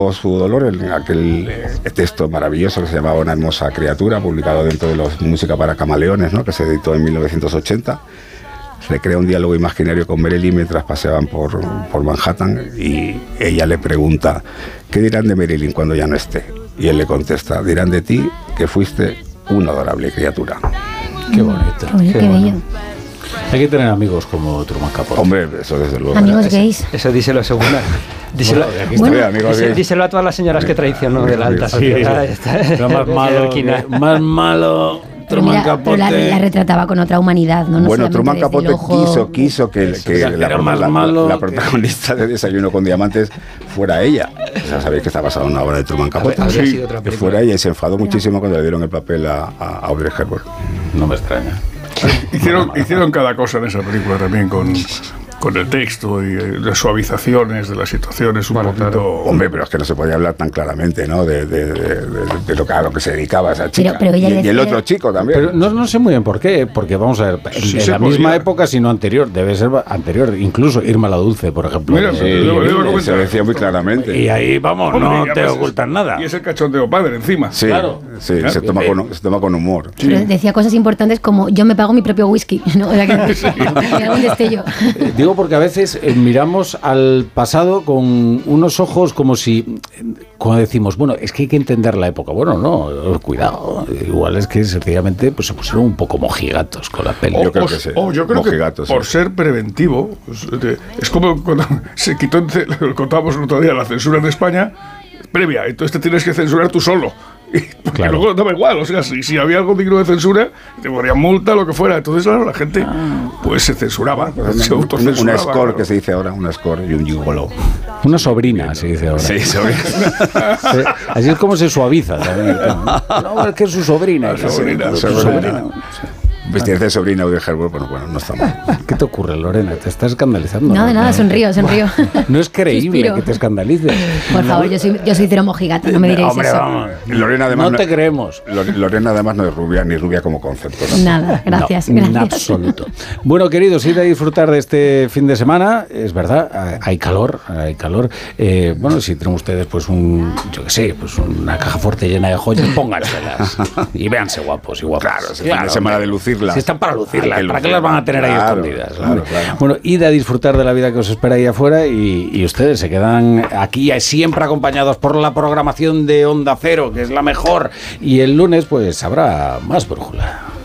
su dolor en aquel texto maravilloso que se llamaba Una hermosa criatura, publicado dentro de los Música para Camaleones, ¿no? Que se editó en 1980. Le crea un diálogo imaginario con Marilyn mientras paseaban por Manhattan, y ella le pregunta: ¿qué dirán de Marilyn cuando ya no esté? Y él le contesta: dirán de ti que fuiste una adorable criatura. Qué bonito. Qué bello. Hay que tener amigos como Truman Capote. Hombre, eso desde luego. Amigos gays. Eso díselo a segunda. Díselo, díselo a todas las señoras que traicionó de la alta sociedad. Lo más malo. Pero mira, pero la retrataba con otra humanidad, ¿no? Bueno, Truman Capote quiso que la protagonista de Desayuno con Diamantes fuera ella. O sea, sabéis que está basado en una obra de Truman Capote. Que fuera ella, y se enfadó muchísimo cuando le dieron el papel a Audrey Hepburn. No me extraña. Hicieron cada cosa en esa película también con el texto y las suavizaciones de las situaciones un poquito... Claro. Hombre, pero es que no se podía hablar tan claramente, ¿no? De a lo que se dedicaba esa chica. Pero y el otro chico también. Pero no sé muy bien por qué, porque vamos a ver, en la misma época, sino anterior, debe ser anterior, incluso Irma la Dulce, por ejemplo. Mira, se decía muy claramente. Y ahí, vamos, no te ocultan nada. Y es el cachondeo padre encima. Sí, claro. Sí, se toma con humor. Pero decía cosas importantes como: yo me pago mi propio whisky, ¿no? O sea, que era un destello. Digo, porque a veces miramos al pasado con unos ojos como si, cuando decimos, bueno, es que hay que entender la época. Bueno, no, cuidado. Igual es que sencillamente pues se pusieron un poco mojigatos con la peli. Yo creo que por ser preventivo, es como cuando se quitó, lo contábamos el otro día, la censura en España previa, entonces te tienes que censurar tú solo. Porque claro, luego daba igual, o sea, si había algo digno de censura, te ponían multa, lo que fuera. Entonces, claro, la gente pues se censuraba, se autocensuraba. Una score, claro, que se dice ahora, una score y un gigolo. Una sobrina, se dice ahora. Sí, sobrina. Así es como se suaviza también el tema. No, es que es su sobrina. Su sobrina. Vestirse de sobrina de Hepburn, bueno, no está mal. ¿Qué te ocurre, Lorena? ¿Te estás escandalizando? No, de nada, sonrío. No es creíble que te escandalices. Por favor, yo soy cero mojigata, no me diréis hombre, eso. Vamos. Lorena, además, no te creemos. Lorena además no es rubia, ni rubia como concepto. ¿No? Nada, gracias. En absoluto. Bueno, queridos, id a disfrutar de este fin de semana. Es verdad, hay calor. Bueno, si tienen ustedes pues una caja fuerte llena de joyas, pónganselas y véanse guapos y guapas. Claro, es el fin de semana de lucirlas. Si están para lucirlas, ¿para qué las van a tener ahí escondidas? Claro. Bueno, id a disfrutar de la vida que os espera ahí afuera, y ustedes se quedan aquí siempre acompañados por la programación de Onda Cero, que es la mejor, y el lunes pues habrá más brújula.